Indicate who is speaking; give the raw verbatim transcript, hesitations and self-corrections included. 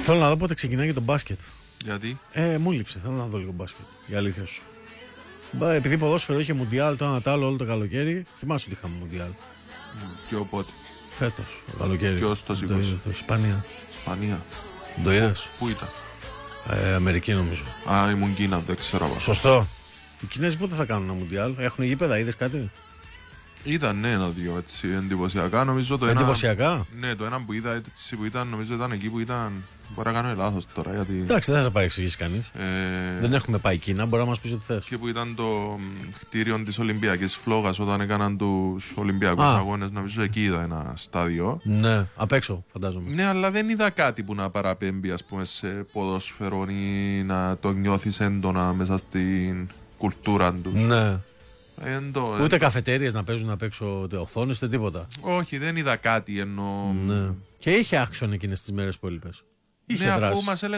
Speaker 1: Θέλω να δω πότε ξεκινάει και το μπάσκετ.
Speaker 2: Γιατί?
Speaker 1: Ε, μου λείψε. Θέλω να δω λίγο μπάσκετ. Η αλήθεια σου. Επειδή ποδόσφαιρο είχε μουντιάλ το ένα τ' άλλο όλο το καλοκαίρι. Θυμάσαι ότι είχαμε μουντιάλ.
Speaker 2: Και οπότε.
Speaker 1: Φέτος το καλοκαίρι.
Speaker 2: Ποιος το σήκωσε?
Speaker 1: Το Ισπανία.
Speaker 2: Ισπανία.
Speaker 1: Το είδες?
Speaker 2: Πού ήταν?
Speaker 1: Ε, Αμερική νομίζω.
Speaker 2: Α, ήμουν Κίνα, δεν ξέρω.
Speaker 1: Σωστό. Οι Κινέζοι πότε θα κάνουν ένα μουντιάλ? Έχουν γήπεδα, είδες κάτι?
Speaker 2: Ήταν ναι, ένα-δύο έτσι εντυπωσιακά. Νομίζω το
Speaker 1: εντυπωσιακά?
Speaker 2: Ένα, ναι, το ένα που είδα έτσι που ήταν, νομίζω ήταν εκεί που ήταν. Μπορεί να κάνω λάθος τώρα. Γιατί...
Speaker 1: Εντάξει, δεν θα σε παρεξηγήσει κανείς.
Speaker 2: Ε...
Speaker 1: Δεν έχουμε πάει Κίνα, μπορεί να μας πεις ό,τι θες.
Speaker 2: Και που ήταν το κτίριο της Ολυμπιακής Φλόγας όταν έκαναν τους Ολυμπιακούς Α. αγώνες. Νομίζω εκεί είδα ένα στάδιο.
Speaker 1: Ναι, απ' έξω φαντάζομαι.
Speaker 2: Ναι, αλλά δεν είδα κάτι που να παραπέμπει ας πούμε σε ποδόσφαιρο ή να το νιώθεις έντονα μέσα στην κουλτούρα τους.
Speaker 1: Ναι.
Speaker 2: Εντό,
Speaker 1: ούτε καφετέριες να παίζουν απ' έξω οθόνες, ούτε τίποτα.
Speaker 2: Όχι, δεν είδα κάτι ενώ.
Speaker 1: Ναι. Και είχε άξιον εκείνες τις μέρες που έλειπες.
Speaker 2: Ναι, αφού μας έλεγαν